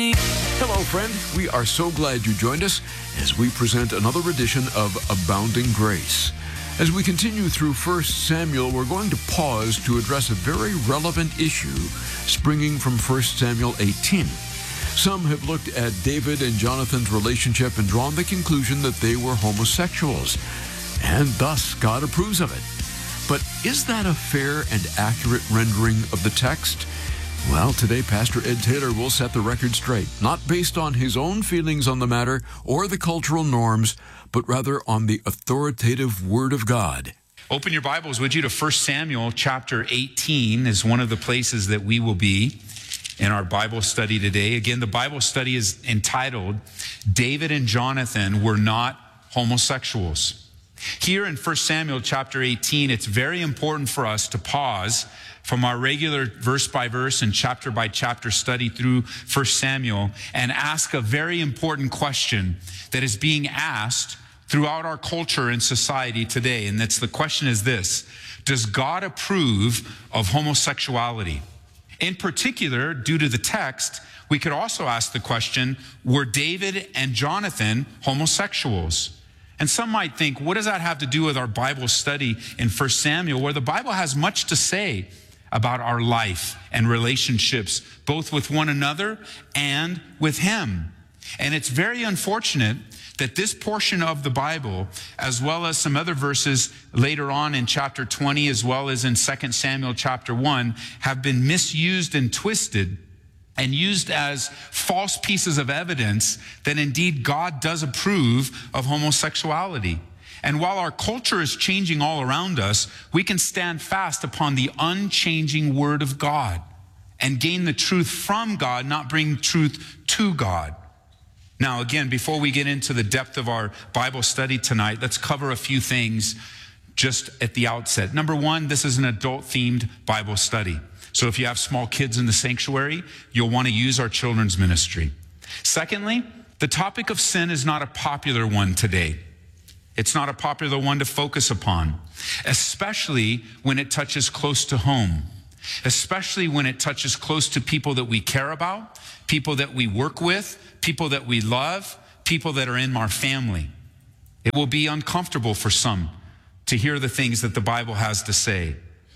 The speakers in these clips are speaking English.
Hello, friend. We are so glad you joined us as we present another edition of Abounding Grace. As we continue through 1 Samuel, we're going to pause to address a very relevant issue springing from 1 Samuel 18. Some have looked at David and Jonathan's relationship and drawn the conclusion that they were homosexuals, and thus God approves of it. But is that a fair and accurate rendering of the text? Well, today Pastor Ed Taylor will set the record straight, not based on his own feelings on the matter or the cultural norms, but rather on the authoritative Word of God. Open your Bibles, would you, to 1 Samuel chapter 18 is one of the places that we will be in our Bible study today. Again, the Bible study is entitled, David and Jonathan Were Not Homosexuals. Here in 1 Samuel chapter 18, it's very important for us to pause from our regular verse by verse and chapter by chapter study through 1 Samuel and ask a very important question that is being asked throughout our culture and society today. And the question is this: does God approve of homosexuality? In particular, due to the text, we could also ask the question, were David and Jonathan homosexuals? And some might think, what does that have to do with our Bible study in 1 Samuel, where the Bible has much to say about our life and relationships, both with one another and with Him. And it's very unfortunate that this portion of the Bible, as well as some other verses later on in chapter 20, as well as in 2 Samuel chapter 1, have been misused and twisted and used as false pieces of evidence that indeed God does approve of homosexuality. And while our culture is changing all around us, we can stand fast upon the unchanging Word of God and gain the truth from God, not bring truth to God. Now, again, before we get into the depth of our Bible study tonight, let's cover a few things just at the outset. Number one, this is an adult-themed Bible study. So if you have small kids in the sanctuary, you'll want to use our children's ministry. Secondly, the topic of sin is not a popular one today. It's not a popular one to focus upon, especially when it touches close to home, especially when it touches close to people that we care about, people that we work with, people that we love, people that are in our family. It will be uncomfortable for some to hear the things that the Bible has to say.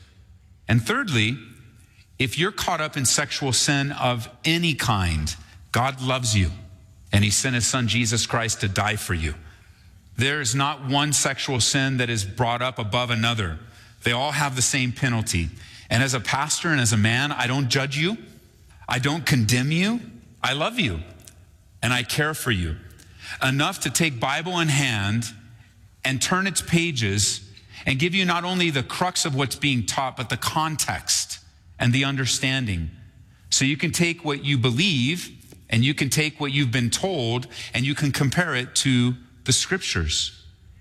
And thirdly, if you're caught up in sexual sin of any kind, God loves you, and He sent His Son, Jesus Christ, to die for you. There is not one sexual sin that is brought up above another. They all have the same penalty. And as a pastor and as a man, I don't judge you. I don't condemn you. I love you. And I care for you. Enough to take Bible in hand and turn its pages and give you not only the crux of what's being taught, but the context and the understanding. So you can take what you believe and you can take what you've been told and you can compare it to the Scriptures.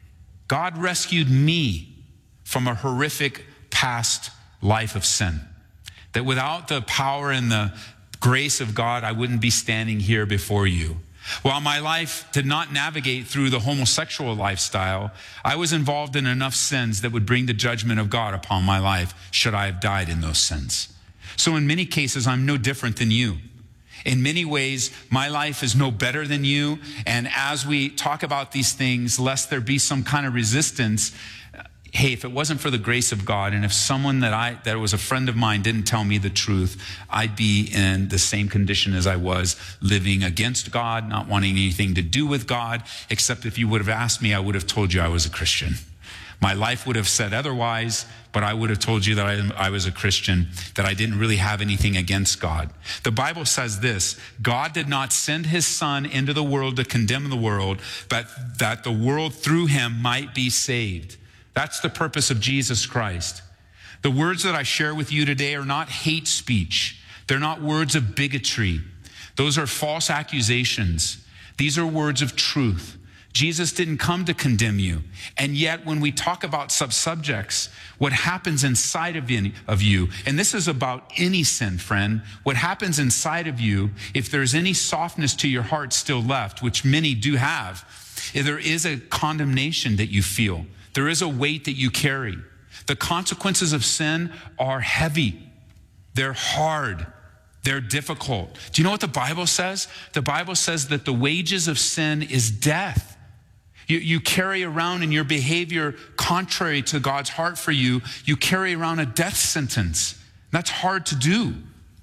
God rescued me from a horrific past life of sin. That without the power and the grace of God, I wouldn't be standing here before you. While my life did not navigate through the homosexual lifestyle, I was involved in enough sins that would bring the judgment of God upon my life should I have died in those sins. So in many cases, I'm no different than you. In many ways, my life is no better than you. And as we talk about these things, lest there be some kind of resistance, hey, if it wasn't for the grace of God, and if someone that was a friend of mine didn't tell me the truth, I'd be in the same condition as I was, living against God, not wanting anything to do with God, except if you would have asked me, I would have told you I was a Christian. My life would have said otherwise, but I would have told you that I was a Christian, that I didn't really have anything against God. The Bible says this: God did not send His Son into the world to condemn the world, but that the world through Him might be saved. That's the purpose of Jesus Christ. The words that I share with you today are not hate speech. They're not words of bigotry. Those are false accusations. These are words of truth. Jesus didn't come to condemn you. And yet when we talk about subjects, what happens inside of you, and this is about any sin, friend, what happens inside of you, if there's any softness to your heart still left, which many do have, there is a condemnation that you feel. There is a weight that you carry. The consequences of sin are heavy. They're hard. They're difficult. Do you know what the Bible says? The Bible says that the wages of sin is death. You carry around in your behavior contrary to God's heart for you, you carry around a death sentence. That's hard to do.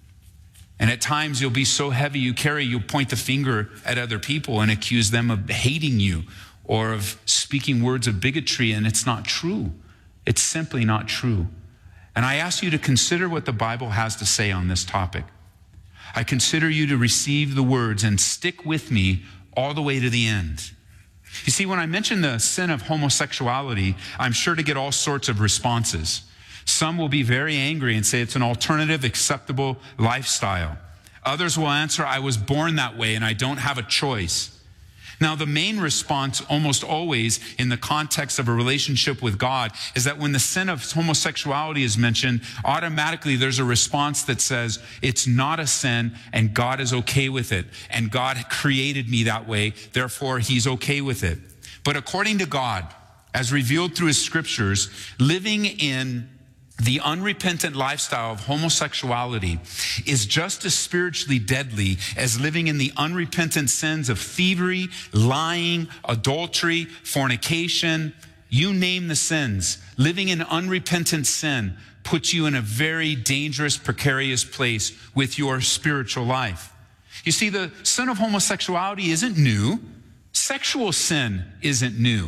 And at times you'll be so heavy you'll point the finger at other people and accuse them of hating you or of speaking words of bigotry, and it's not true. It's simply not true. And I ask you to consider what the Bible has to say on this topic. I consider you to receive the words and stick with me all the way to the end. You see, when I mention the sin of homosexuality, I'm sure to get all sorts of responses. Some will be very angry and say it's an alternative, acceptable lifestyle. Others will answer, I was born that way and I don't have a choice. Now, the main response almost always in the context of a relationship with God is that when the sin of homosexuality is mentioned, automatically there's a response that says it's not a sin and God is okay with it. And God created me that way, therefore he's okay with it. But according to God, as revealed through his scriptures, living in the unrepentant lifestyle of homosexuality is just as spiritually deadly as living in the unrepentant sins of thievery, lying, adultery, fornication. You name the sins. Living in unrepentant sin puts you in a very dangerous, precarious place with your spiritual life. You see, the sin of homosexuality isn't new. Sexual sin isn't new.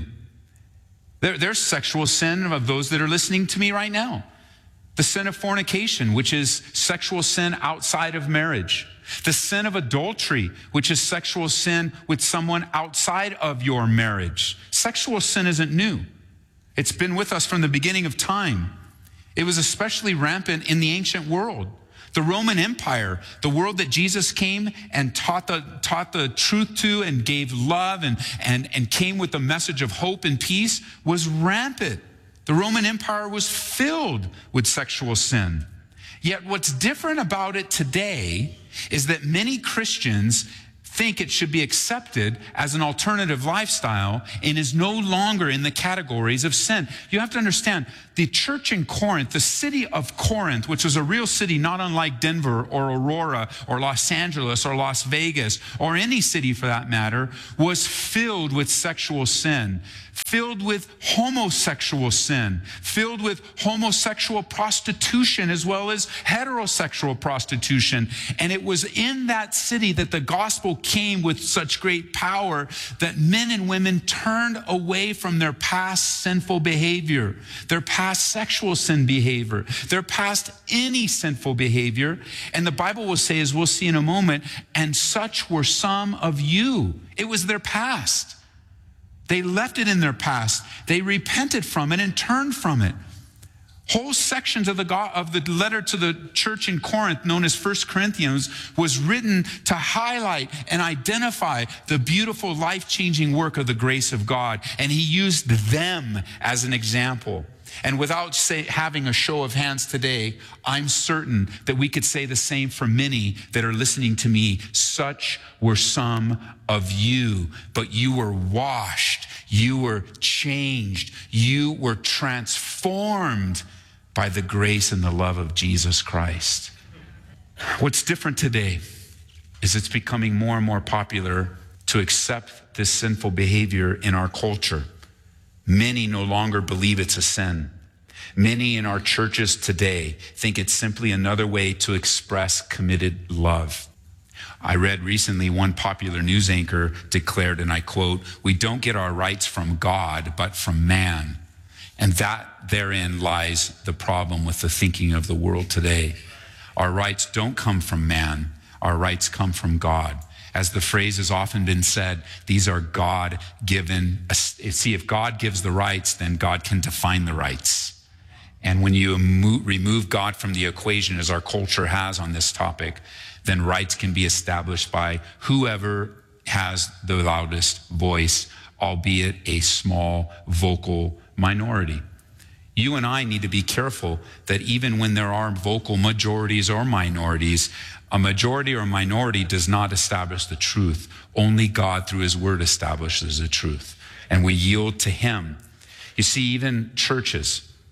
There's sexual sin of those that are listening to me right now. The sin of fornication, which is sexual sin outside of marriage. The sin of adultery, which is sexual sin with someone outside of your marriage. Sexual sin isn't new. It's been with us from the beginning of time. It was especially rampant in the ancient world. The Roman Empire, the world that Jesus came and taught the truth to and gave love and came with the message of hope and peace, was rampant. The Roman Empire was filled with sexual sin. Yet what's different about it today is that many Christians think it should be accepted as an alternative lifestyle and is no longer in the categories of sin. You have to understand, the church in Corinth, the city of Corinth, which was a real city not unlike Denver or Aurora or Los Angeles or Las Vegas or any city for that matter, was filled with sexual sin, filled with homosexual sin, filled with homosexual prostitution as well as heterosexual prostitution. And it was in that city that the gospel came with such great power that men and women turned away from their past sinful behavior, their past sexual sin behavior, their past any sinful behavior. And the Bible will say, as we'll see in a moment, and such were some of you. It was their past. They left it in their past. They repented from it and turned from it. Whole sections of the letter to the church in Corinth, known as 1 Corinthians, was written to highlight and identify the beautiful, life-changing work of the grace of God. And he used them as an example. And without having a show of hands today, I'm certain that we could say the same for many that are listening to me. Such were some of you, but you were washed, you were changed, you were transformed by the grace and the love of Jesus Christ. What's different today is it's becoming more and more popular to accept this sinful behavior in our culture. Many no longer believe it's a sin. Many in our churches today think it's simply another way to express committed love. I read recently one popular news anchor declared, and I quote, "We don't get our rights from God, but from man." And that therein lies the problem with the thinking of the world today. Our rights don't come from man. Our rights come from God. As the phrase has often been said, these are God-given. See, if God gives the rights, then God can define the rights. And when you remove God from the equation, as our culture has on this topic, then rights can be established by whoever has the loudest voice, albeit a small vocal minority. You and I need to be careful that even when there are vocal majorities or minorities, a majority or minority does not establish the truth. Only God through his word establishes the truth. And we yield to him. You see, even churches,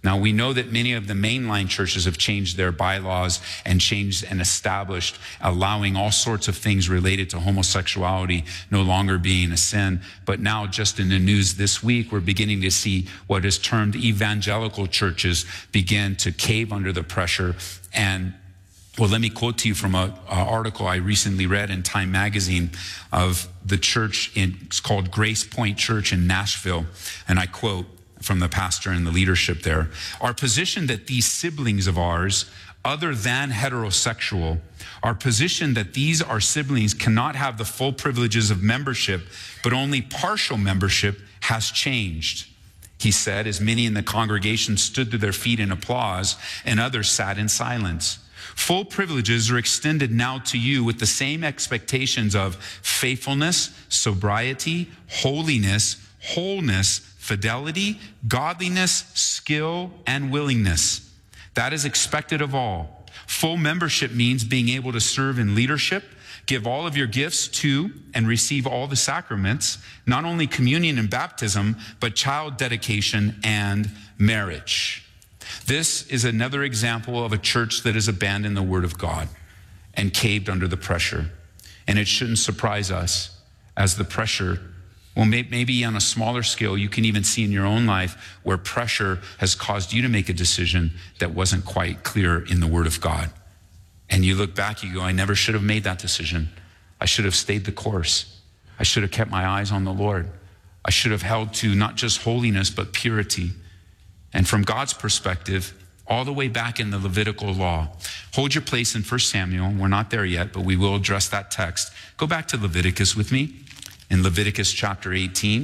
Now, we know that many of the mainline churches have changed their bylaws and changed and established, allowing all sorts of things related to homosexuality no longer being a sin. But now, just in the news this week, we're beginning to see what is termed evangelical churches begin to cave under the pressure. And, well, let me quote to you from an article I recently read in Time Magazine of the church. It's called Grace Point Church in Nashville. And I quote from the pastor and the leadership there: "Our position that these siblings of ours, other than heterosexual, our position that these our siblings cannot have the full privileges of membership, but only partial membership, has changed," he said, as many in the congregation stood to their feet in applause and others sat in silence. "Full privileges are extended now to you with the same expectations of faithfulness, sobriety, holiness, wholeness, fidelity, godliness, skill, and willingness. That is expected of all. Full membership means being able to serve in leadership, give all of your gifts to and receive all the sacraments, not only communion and baptism, but child dedication and marriage." This is another example of a church that has abandoned the Word of God and caved under the pressure. And it shouldn't surprise us as the pressure, well, maybe on a smaller scale, you can even see in your own life where pressure has caused you to make a decision that wasn't quite clear in the Word of God. And you look back, you go, I never should have made that decision. I should have stayed the course. I should have kept my eyes on the Lord. I should have held to not just holiness, but purity. And from God's perspective, all the way back in the Levitical law. Hold your place in 1 Samuel. We're not there yet, but we will address that text. Go back to Leviticus with me. In Leviticus chapter 18,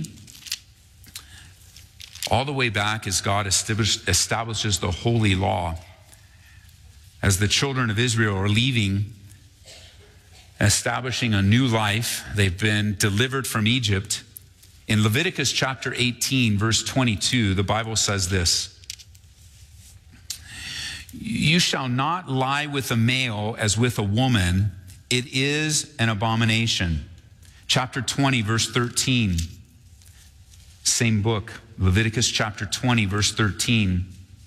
all the way back as God establishes the holy law, as the children of Israel are leaving, establishing a new life, they've been delivered from Egypt. In Leviticus chapter 18, verse 22, the Bible says this: "You shall not lie with a male as with a woman. It is an abomination." Chapter 20, verse 13. Same book, Leviticus chapter 20, verse 13.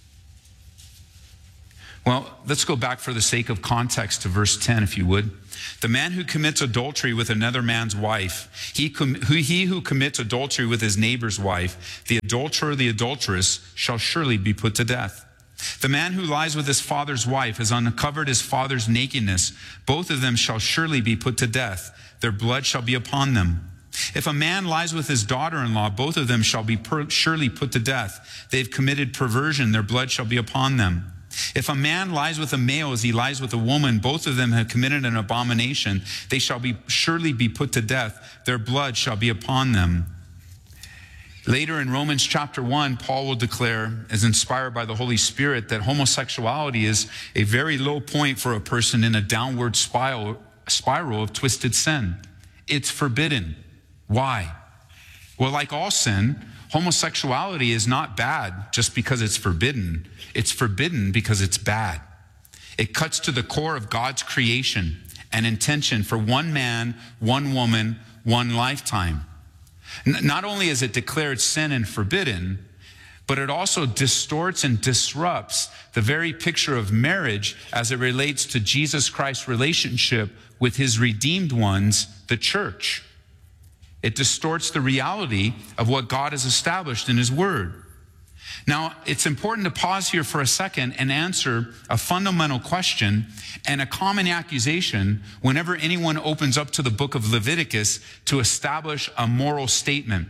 Well, let's go back for the sake of context to verse 10, if you would. "The man who commits adultery with another man's wife, he who commits adultery with his neighbor's wife, the adulterer or the adulteress, shall surely be put to death. The man who lies with his father's wife has uncovered his father's nakedness. Both of them shall surely be put to death. Their blood shall be upon them. If a man lies with his daughter-in-law, both of them shall be surely put to death. They've committed perversion. Their blood shall be upon them. If a man lies with a male as he lies with a woman, both of them have committed an abomination. They shall surely be put to death. Their blood shall be upon them." Later in Romans chapter 1, Paul will declare, as inspired by the Holy Spirit, that homosexuality is a very low point for a person in a downward spiral of twisted sin. It's forbidden. Why? Well, like all sin, homosexuality is not bad just because it's forbidden. It's forbidden because it's bad. It cuts to the core of God's creation and intention for one man, one woman, one lifetime. Not only is it declared sin and forbidden, but it also distorts and disrupts the very picture of marriage as it relates to Jesus Christ's relationship with his redeemed ones, the church. It distorts the reality of what God has established in his word. Now, it's important to pause here for a second and answer a fundamental question and a common accusation whenever anyone opens up to the book of Leviticus to establish a moral statement.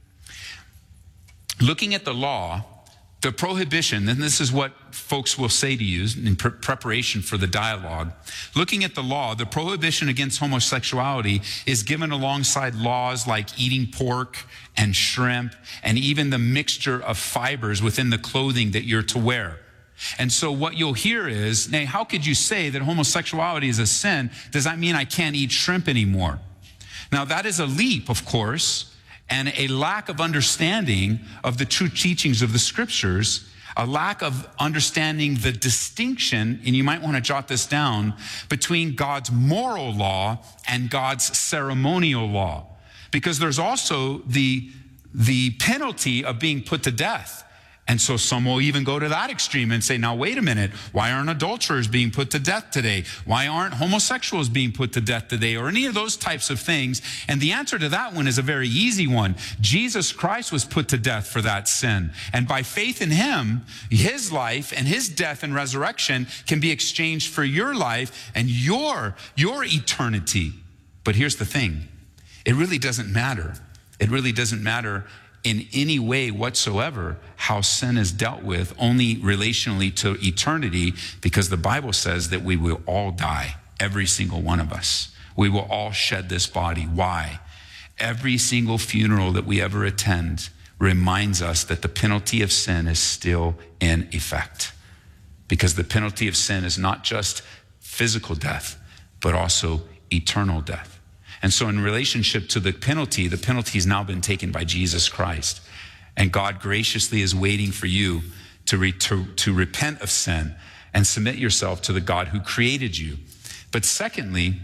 Looking at the law, the prohibition, and this is what folks will say to you in preparation for the dialogue. Looking at the law, the prohibition against homosexuality is given alongside laws like eating pork and shrimp and even the mixture of fibers within the clothing that you're to wear. And so what you'll hear is, nay, how could you say that homosexuality is a sin? Does that mean I can't eat shrimp anymore? Now that is a leap, of course, and a lack of understanding of the true teachings of the scriptures, a lack of understanding the distinction, and you might want to jot this down, between God's moral law and God's ceremonial law. Because there's also the penalty of being put to death. And so some will even go to that extreme and say, now, wait a minute, why aren't adulterers being put to death today? Why aren't homosexuals being put to death today? Or any of those types of things. And the answer to that one is a very easy one. Jesus Christ was put to death for that sin. And by faith in him, his life and his death and resurrection can be exchanged for your life and your eternity. But here's the thing. It really doesn't matter. It really doesn't matter in any way whatsoever how sin is dealt with, only relationally to eternity, because the Bible says that we will all die, every single one of us. We will all shed this body. Why? Every single funeral that we ever attend reminds us that the penalty of sin is still in effect, because the penalty of sin is not just physical death, but also eternal death. And so in relationship to the penalty has now been taken by Jesus Christ. And God graciously is waiting for you to repent of sin and submit yourself to the God who created you. But secondly,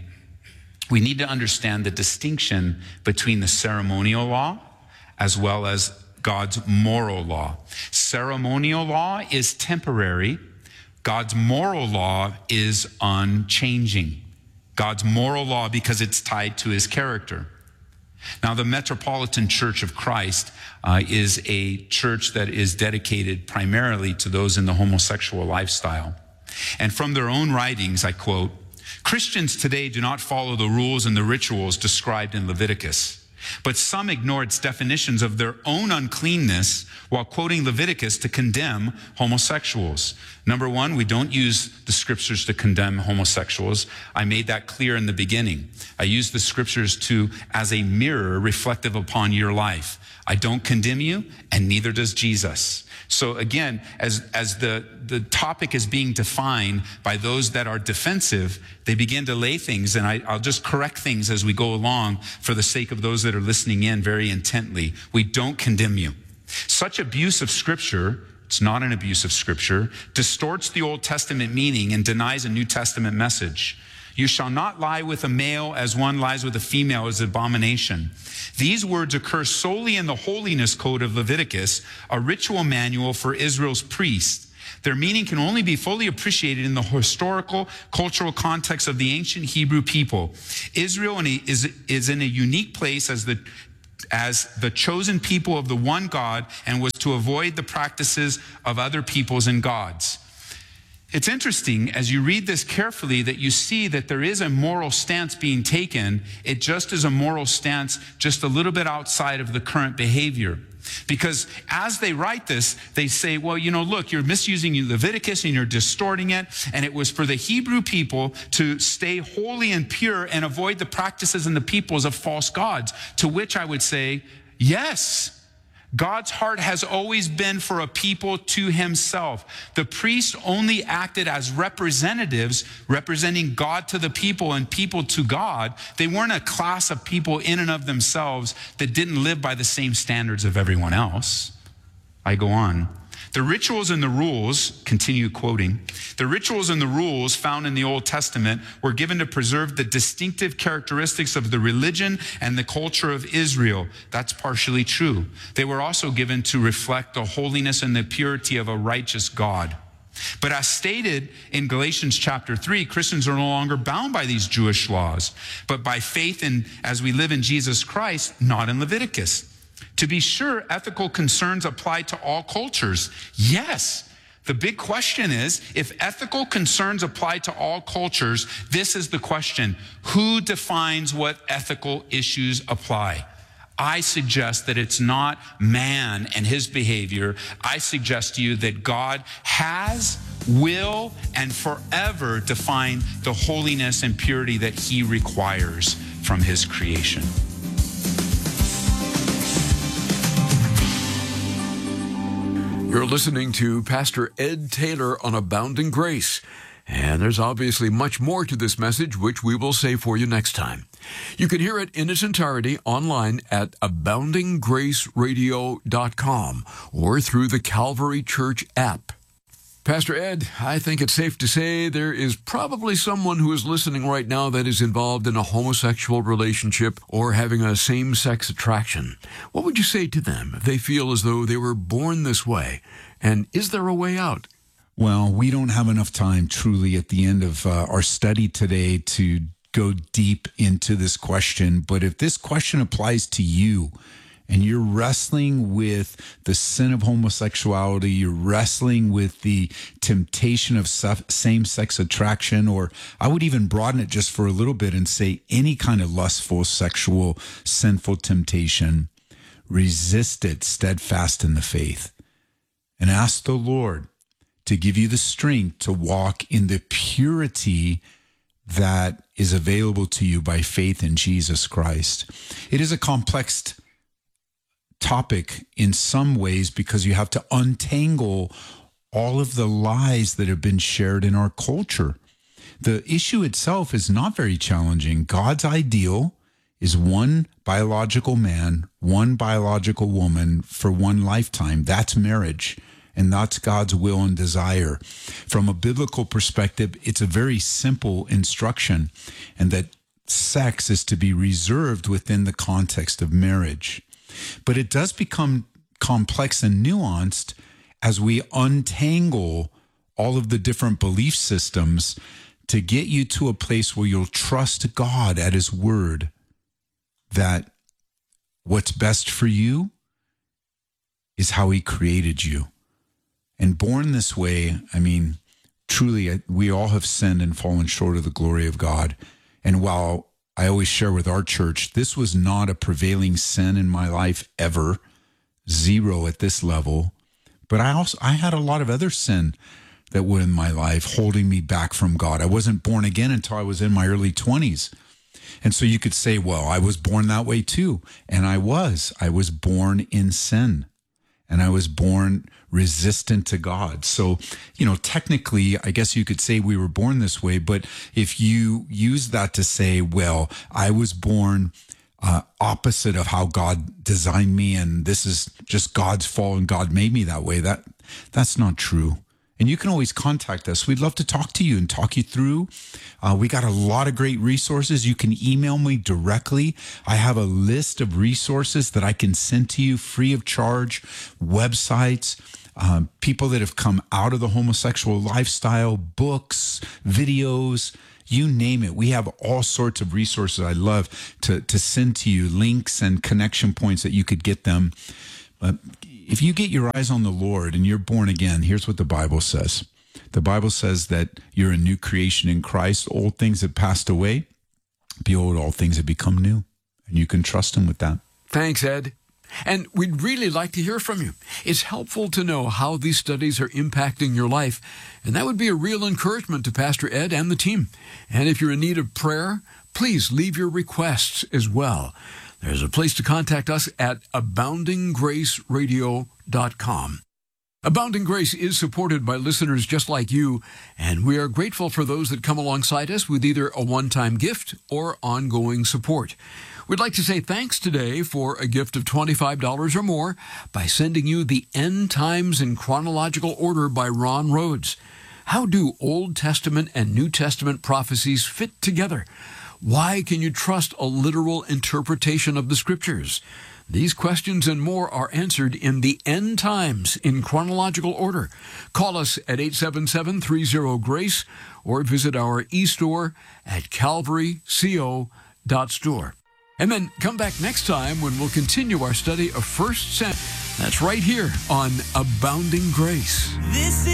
we need to understand the distinction between the ceremonial law as well as God's moral law. Ceremonial law is temporary. God's moral law is unchanging. God's moral law, because it's tied to his character. Now, the Metropolitan Church of Christ is a church that is dedicated primarily to those in the homosexual lifestyle. And from their own writings, I quote, "Christians today do not follow the rules and the rituals described in Leviticus, but some ignore its definitions of their own uncleanness while quoting Leviticus to condemn homosexuals." Number one, we don't use the scriptures to condemn homosexuals. I made that clear in the beginning. I use the scriptures as a mirror reflective upon your life. I don't condemn you, and neither does Jesus. So again, as the topic is being defined by those that are defensive, they begin to lay things, and I'll just correct things as we go along for the sake of those that are listening in very intently. We don't condemn you. Such abuse of Scripture, it's not an abuse of Scripture, distorts the Old Testament meaning and denies a New Testament message. "You shall not lie with a male as one lies with a female is abomination." These words occur solely in the holiness code of Leviticus, a ritual manual for Israel's priests. Their meaning can only be fully appreciated in the historical, cultural context of the ancient Hebrew people. Israel is in a unique place as the chosen people of the one God, and was to avoid the practices of other peoples and gods. It's interesting as you read this carefully that you see that there is a moral stance being taken. It just is a moral stance just a little bit outside of the current behavior. Because as they write this, they say, well, look, you're misusing Leviticus and you're distorting it. And it was for the Hebrew people to stay holy and pure and avoid the practices and the peoples of false gods. To which I would say, yes. God's heart has always been for a people to himself. The priests only acted as representatives, representing God to the people and people to God. They weren't a class of people in and of themselves that didn't live by the same standards of everyone else. I go on. The rituals and the rules, continue quoting, the rituals and the rules found in the Old Testament were given to preserve the distinctive characteristics of the religion and the culture of Israel. That's partially true. They were also given to reflect the holiness and the purity of a righteous God. But as stated in Galatians chapter 3, Christians are no longer bound by these Jewish laws, but by faith in, as we live in Jesus Christ, not in Leviticus. To be sure, ethical concerns apply to all cultures. Yes. The big question is, if ethical concerns apply to all cultures, this is the question: who defines what ethical issues apply? I suggest that it's not man and his behavior. I suggest to you that God has, will, and forever define the holiness and purity that he requires from his creation. You're listening to Pastor Ed Taylor on Abounding Grace. And there's obviously much more to this message, which we will save for you next time. You can hear it in its entirety online at aboundinggraceradio.com or through the Calvary Church app. Pastor Ed, I think it's safe to say there is probably someone who is listening right now that is involved in a homosexual relationship or having a same-sex attraction. What would you say to them if they feel as though they were born this way? And is there a way out? Well, we don't have enough time truly at the end of our study today to go deep into this question. But if this question applies to you, and you're wrestling with the sin of homosexuality, you're wrestling with the temptation of same-sex attraction, or I would even broaden it just for a little bit and say any kind of lustful, sexual, sinful temptation, resist it steadfast in the faith. And ask the Lord to give you the strength to walk in the purity that is available to you by faith in Jesus Christ. It is a complex topic in some ways because you have to untangle all of the lies that have been shared in our culture. The issue itself is not very challenging. God's ideal is one biological man, one biological woman for one lifetime. That's marriage. And that's God's will and desire. From a biblical perspective, it's a very simple instruction, and that sex is to be reserved within the context of marriage. But it does become complex and nuanced as we untangle all of the different belief systems to get you to a place where you'll trust God at His word that what's best for you is how He created you. And born this way, I mean, truly, we all have sinned and fallen short of the glory of God. And while I always share with our church, this was not a prevailing sin in my life ever, zero at this level. But I had a lot of other sin that were in my life holding me back from God. I wasn't born again until I was in my early 20s. And so you could say, well, I was born that way too. And I was born in sin. And I was born resistant to God. So, technically, I guess you could say we were born this way. But if you use that to say, well, I was born opposite of how God designed me, and this is just God's fault and God made me that way, that's not true. And you can always contact us. We'd love to talk to you and talk you through. We got a lot of great resources. You can email me directly. I have a list of resources that I can send to you free of charge, websites, people that have come out of the homosexual lifestyle, books, videos, you name it. We have all sorts of resources. I'd love to send to you links and connection points that you could get them. But if you get your eyes on the Lord and you're born again, here's what the Bible says. The Bible says that you're a new creation in Christ. Old things have passed away. Behold, all things have become new. And you can trust Him with that. Thanks, Ed. And we'd really like to hear from you. It's helpful to know how these studies are impacting your life, and that would be a real encouragement to Pastor Ed and the team. And if you're in need of prayer, please leave your requests as well. There's a place to contact us at aboundinggraceradio.com. Abounding Grace is supported by listeners just like you, and we are grateful for those that come alongside us with either a one-time gift or ongoing support. We'd like to say thanks today for a gift of $25 or more by sending you The End Times in Chronological Order by Ron Rhodes. How do Old Testament and New Testament prophecies fit together? Why can you trust a literal interpretation of the Scriptures? These questions and more are answered in The End Times in Chronological Order. Call us at 877-30-GRACE or visit our e-store at calvaryco.store. And then come back next time when we'll continue our study of 1 Samuel. That's right here on Abounding Grace.